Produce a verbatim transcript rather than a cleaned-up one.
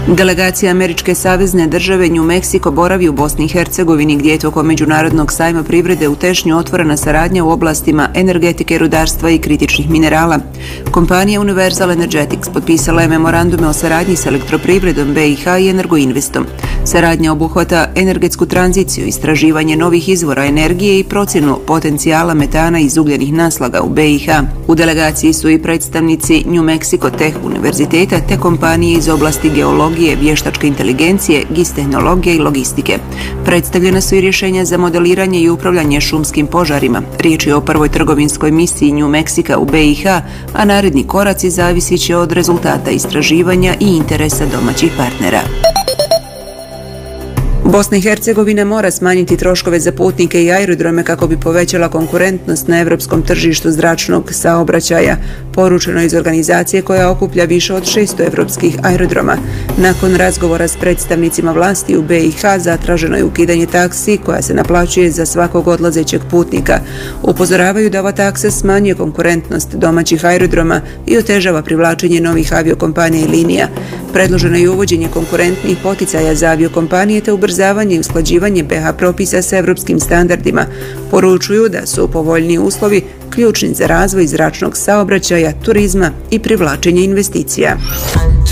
Delegacija američke savezne države New Mexico boravi u Bosni i Hercegovini gdje je tokom Međunarodnog sajma privrede u Tešnju otvorena saradnja u oblastima energetike, rudarstva i kritičnih minerala. Kompanija Universal Energetics potpisala je memorandume o saradnji s elektroprivredom B i H i Energoinvestom. Saradnja obuhvata energetsku tranziciju, istraživanje novih izvora energije i procjenu potencijala metana iz ugljenih naslaga u B i H. U delegaciji su i predstavnici New Mexico Tech univerziteta te kompanije iz oblasti geologije, vještačke inteligencije, G I S tehnologije i logistike. Predstavljena su i rješenja za modeliranje i upravljanje šumskim požarima. Riječ je o prvoj trgovinskoj misiji New Mexica u B i H, a naredni koraci zavisit će od rezultata istraživanja i interesa domaćih partnera. Bosna i Hercegovina mora smanjiti troškove za putnike i aerodrome kako bi povećala konkurentnost na europskom tržištu zračnog saobraćaja, poručeno iz organizacije koja okuplja više od šesto europskih aerodroma. Nakon razgovora s predstavnicima vlasti u B i H zatraženo je ukidanje taksi koja se naplaćuje za svakog odlazećeg putnika. Upozoravaju da ova taksa smanjuje konkurentnost domaćih aerodroma i otežava privlačenje novih aviokompanija i linija. Predloženo je uvođenje konkurentnih poticaja za aviokompanije te ubrzavanje i usklađivanje B H propisa sa evropskim standardima. Poručuju da su povoljniji uslovi ključni za razvoj zračnog saobraćaja, turizma i privlačenje investicija.